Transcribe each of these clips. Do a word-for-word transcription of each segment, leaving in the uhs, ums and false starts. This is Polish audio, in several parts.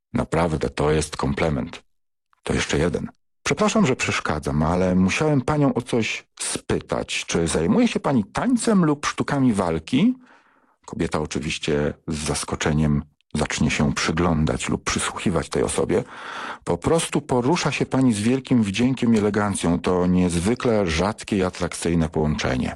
Naprawdę, to jest komplement. To jeszcze jeden. Przepraszam, że przeszkadzam, ale musiałem panią o coś spytać. Czy zajmuje się pani tańcem lub sztukami walki? Kobieta oczywiście z zaskoczeniem zacznie się przyglądać lub przysłuchiwać tej osobie. Po prostu porusza się pani z wielkim wdziękiem i elegancją. To niezwykle rzadkie i atrakcyjne połączenie.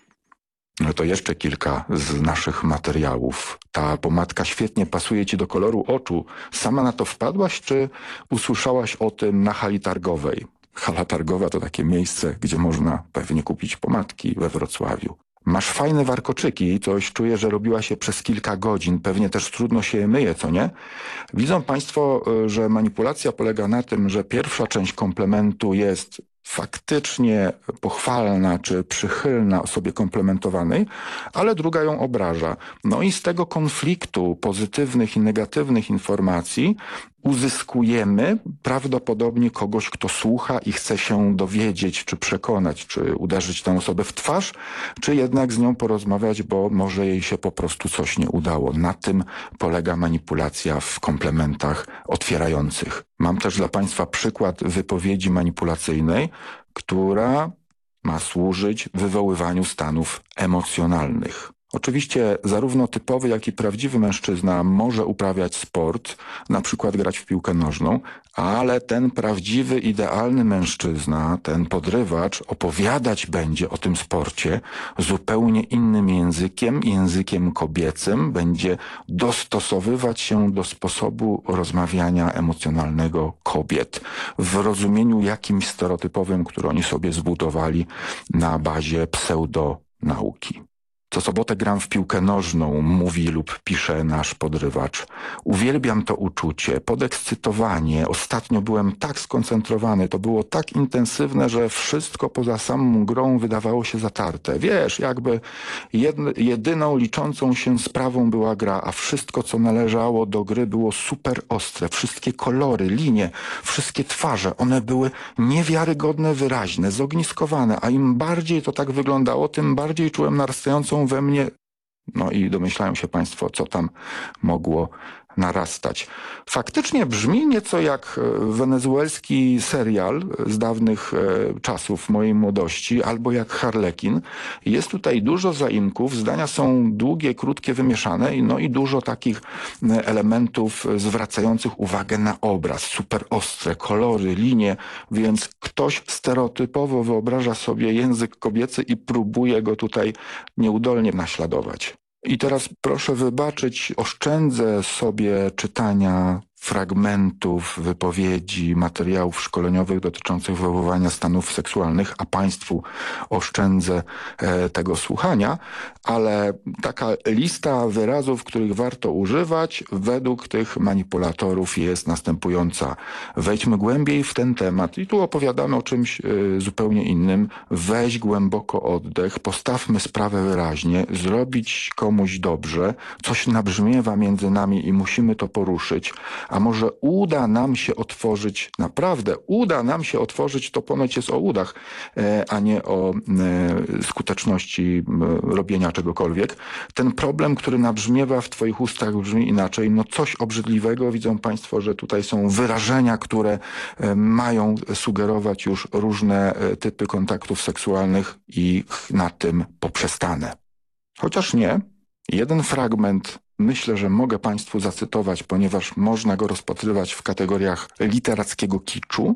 No to jeszcze kilka z naszych materiałów. Ta pomadka świetnie pasuje ci do koloru oczu. Sama na to wpadłaś, czy usłyszałaś o tym na hali targowej? Hala targowa to takie miejsce, gdzie można pewnie kupić pomadki we Wrocławiu. Masz fajne warkoczyki, coś czuję, że robiła się przez kilka godzin. Pewnie też trudno się je myje, co nie? Widzą państwo, że manipulacja polega na tym, że pierwsza część komplementu jest faktycznie pochwalna czy przychylna osobie komplementowanej, ale druga ją obraża. No i z tego konfliktu pozytywnych i negatywnych informacji uzyskujemy prawdopodobnie kogoś, kto słucha i chce się dowiedzieć, czy przekonać, czy uderzyć tę osobę w twarz, czy jednak z nią porozmawiać, bo może jej się po prostu coś nie udało. Na tym polega manipulacja w komplementach otwierających. Mam też dla państwa przykład wypowiedzi manipulacyjnej, która ma służyć wywoływaniu stanów emocjonalnych. Oczywiście zarówno typowy, jak i prawdziwy mężczyzna może uprawiać sport, na przykład grać w piłkę nożną, ale ten prawdziwy, idealny mężczyzna, ten podrywacz opowiadać będzie o tym sporcie zupełnie innym językiem, językiem kobiecym, będzie dostosowywać się do sposobu rozmawiania emocjonalnego kobiet w rozumieniu jakimś stereotypowym, który oni sobie zbudowali na bazie pseudonauki. Co sobotę gram w piłkę nożną, mówi lub pisze nasz podrywacz. Uwielbiam to uczucie, podekscytowanie. Ostatnio byłem tak skoncentrowany, to było tak intensywne, że wszystko poza samą grą wydawało się zatarte. Wiesz, jakby jed- jedyną liczącą się sprawą była gra, a wszystko, co należało do gry, było super ostre. Wszystkie kolory, linie, wszystkie twarze, one były niewiarygodne, wyraźne, zogniskowane, a im bardziej to tak wyglądało, tym bardziej czułem narastającą we mnie, no i domyślają się państwo, co tam mogło narastać. Faktycznie brzmi nieco jak wenezuelski serial z dawnych e, czasów mojej młodości, albo jak Harlekin. Jest tutaj dużo zaimków, zdania są długie, krótkie, wymieszane, no i dużo takich elementów zwracających uwagę na obraz. Super ostre, kolory, linie, więc ktoś stereotypowo wyobraża sobie język kobiecy i próbuje go tutaj nieudolnie naśladować. I teraz proszę wybaczyć, oszczędzę sobie czytania fragmentów, wypowiedzi, materiałów szkoleniowych dotyczących wywoływania stanów seksualnych, a państwu oszczędzę e, tego słuchania, ale taka lista wyrazów, których warto używać według tych manipulatorów jest następująca. Wejdźmy głębiej w ten temat i tu opowiadamy o czymś e, zupełnie innym. Weź głęboko oddech, postawmy sprawę wyraźnie, zrobić komuś dobrze, coś nabrzmiewa między nami i musimy to poruszyć, a może uda nam się otworzyć, naprawdę uda nam się otworzyć, to ponoć jest o udach, a nie o skuteczności robienia czegokolwiek. Ten problem, który nabrzmiewa w twoich ustach, brzmi inaczej. No coś obrzydliwego. Widzą państwo, że tutaj są wyrażenia, które mają sugerować już różne typy kontaktów seksualnych i na tym poprzestanę. Chociaż nie. Jeden fragment myślę, że mogę państwu zacytować, ponieważ można go rozpatrywać w kategoriach literackiego kiczu.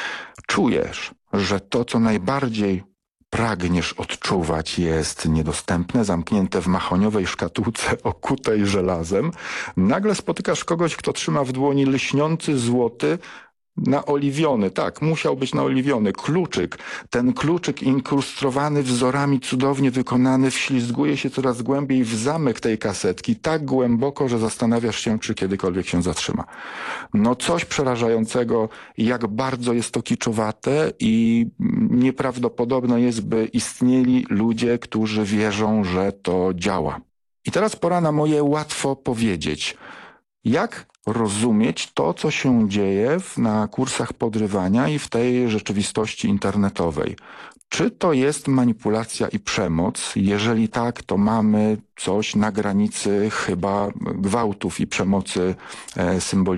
Czujesz, że to, co najbardziej pragniesz odczuwać, jest niedostępne, zamknięte w mahoniowej szkatułce okutej żelazem. Nagle spotykasz kogoś, kto trzyma w dłoni lśniący złoty, naoliwiony, tak, musiał być naoliwiony, kluczyk. Ten kluczyk inkrustowany wzorami, cudownie wykonany, wślizguje się coraz głębiej w zamek tej kasetki, tak głęboko, że zastanawiasz się, czy kiedykolwiek się zatrzyma. No coś przerażającego, jak bardzo jest to kiczowate i nieprawdopodobne jest, by istnieli ludzie, którzy wierzą, że to działa. I teraz pora na moje łatwo powiedzieć. Jak rozumieć to, co się dzieje na kursach podrywania i w tej rzeczywistości internetowej? Czy to jest manipulacja i przemoc? Jeżeli tak, to mamy coś na granicy chyba gwałtów i przemocy symbolicznej.